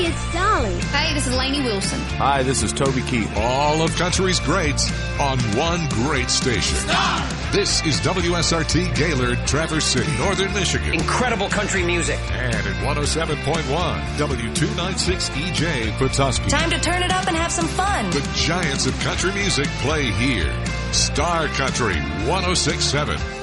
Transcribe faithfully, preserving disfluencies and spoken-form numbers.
it's Dolly. Hey, this is Lainey Wilson. Hi, this is Toby Keith. All of country's greats on one great station. Star! This is W S R T Gaylord, Traverse City, Northern Michigan. Incredible country music. And at one oh seven point one, W two ninety-six E J, Petoskey. Time to turn it up and have some fun. The giants of country music play here. Star Country one oh six point seven.